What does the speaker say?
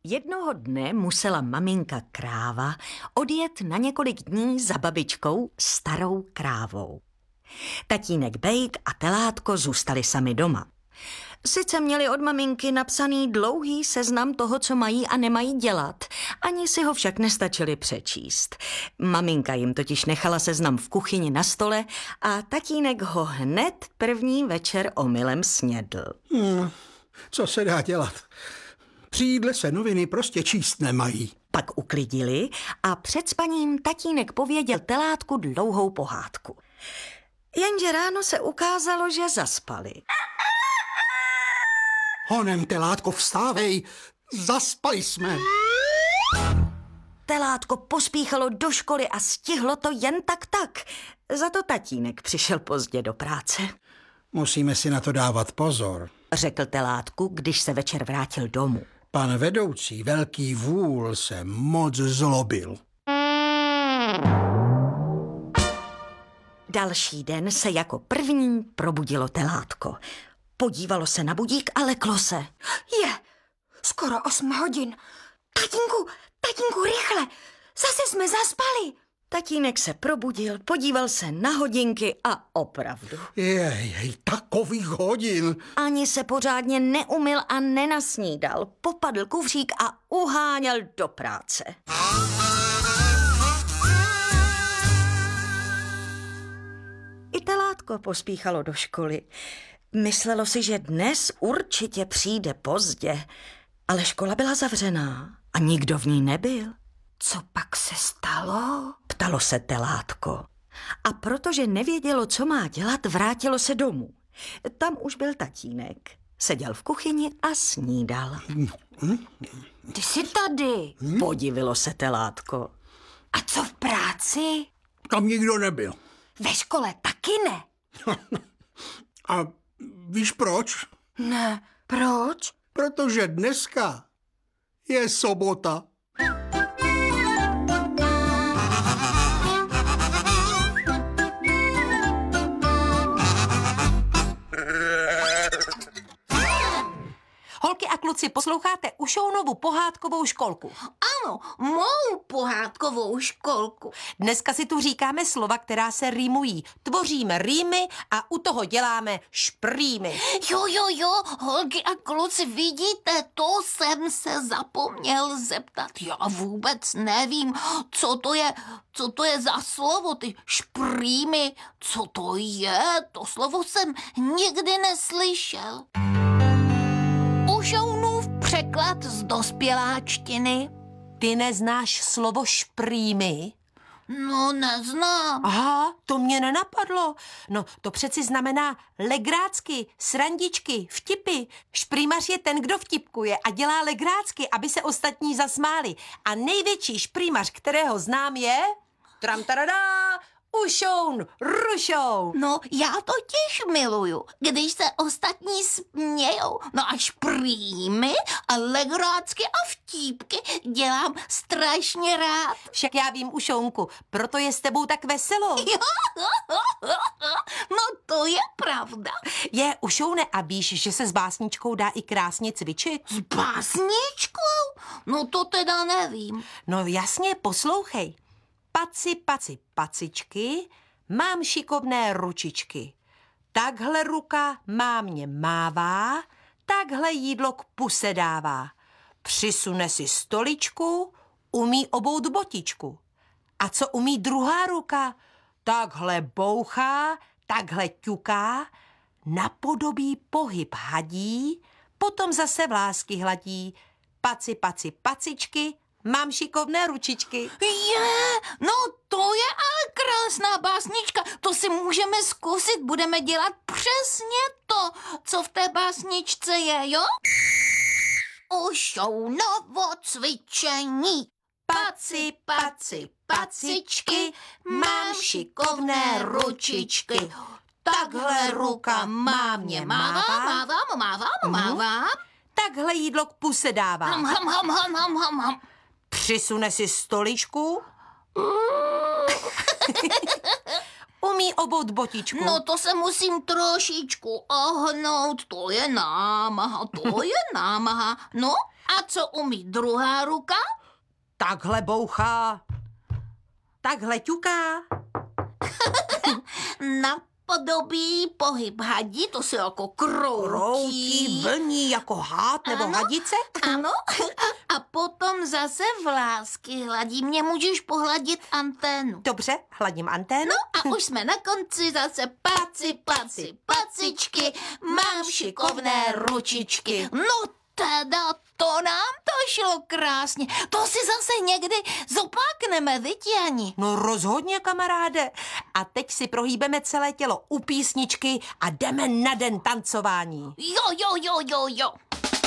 Jednoho dne musela maminka kráva odjet na několik dní za babičkou starou krávou. Tatínek Bejk a Telátko zůstali sami doma. Sice měli od maminky napsaný dlouhý seznam toho, co mají a nemají dělat, ani si ho však nestačili přečíst. Maminka jim totiž nechala seznam v kuchyni na stole a tatínek ho hned první večer omylem snědl. Co se dá dělat? Při jídle se noviny prostě číst nemají. Pak uklidili a před spaním tatínek pověděl Telátku dlouhou pohádku. Jenže ráno se ukázalo, že zaspali. Honem, Telátko, vstávej, zaspali jsme. Telátko pospíchalo do školy a stihlo to jen tak. Za to tatínek přišel pozdě do práce. Musíme si na to dávat pozor, řekl Telátku, když se večer vrátil domů. Pan vedoucí velký vůl se moc zlobil. Další den se jako první probudilo Telátko. Podívalo se na budík a leklo se. Je, skoro 8 hodin. Tatínku, rychle, zase jsme zaspali. Tatínek se probudil, podíval se na hodinky a opravdu. Jej, takových hodin. Ani se pořádně neumyl a nenasnídal. Popadl kufřík a uháněl do práce. I Telátko pospíchalo do školy. Myslelo si, že dnes určitě přijde pozdě, ale škola byla zavřená a nikdo v ní nebyl. Co pak se stalo? Ptalo se Telátko. A protože nevědělo, co má dělat, vrátilo se domů. Tam už byl tatínek. Seděl v kuchyni a snídal. Ty jsi tady. Podivilo se Telátko. A co v práci? Tam nikdo nebyl. Ve škole taky ne. A víš proč? Ne, proč? Protože dneska je sobota. Holky a kluci, posloucháte Ušounovu pohádkovou školku. Ano, mou pohádkovou školku. Dneska si tu říkáme slova, která se rýmují. Tvoříme rýmy a u toho děláme šprýmy. Jo, holky a kluci, vidíte, to jsem se zapomněl zeptat. Já vůbec nevím, co to je za slovo, ty šprýmy. Co to je? To slovo jsem nikdy neslyšel. Ušounův překlad z dospěláčtiny. Ty neznáš slovo šprýmy? No, neznám. Aha, to mě nenapadlo. No, to přeci znamená legrácky, srandičky, vtipy. Šprýmař je ten, kdo vtipkuje a dělá legrácky, aby se ostatní zasmáli. A největší šprýmař, kterého znám, je... Tramtaradá! Ušoun, rušoun. No, já totiž miluju, když se ostatní smějou. No a šprýmy a legrácky a vtípky dělám strašně rád. Však já vím, Ušounku, proto je s tebou tak veselo. No, to je pravda. Je, Ušoune, a víš, že se s básničkou dá i krásně cvičit? S básničkou? No, to teda nevím. No jasně, poslouchej. Paci, paci, pacičky, mám šikovné ručičky. Takhle ruka mámě mává, takhle jídlo k puse dává. Přisune si stoličku, umí obout botičku. A co umí druhá ruka? Takhle bouchá, takhle ťuká, napodobí pohyb hadí, potom zase vlásky hladí. Paci, paci, pacičky, mám šikovné ručičky. No to je ale krásná básnička. To si můžeme zkusit. Budeme dělat přesně to, co v té básničce je, jo? Ušounovo cvičení. Paci, paci, pacičky, mám šikovné ručičky. Takhle ruka mámě mává. Takhle jídlo k puse dává. Ham. Přisune si stoličku. Umí obout botičku. No to se musím trošičku ohnout, to je námaha. No, A co umí druhá ruka? Takhle bouchá. Takhle ťuká. Napodobí pohyb hadí, to se jako kroutí. Kroutí, vlní jako hád nebo Ano. hadice. Ano. A potom zase vlásky hladí. Mě můžeš pohladit anténu. Dobře, hladím anténu. A už jsme na konci zase pacičky, mám šikovné ručičky. No teda, to nám to šlo krásně. To si zase někdy zopákneme, viď, Jani? No rozhodně, kamaráde. A teď si prohýbeme celé tělo u písničky a jdeme na den tancování. Jo.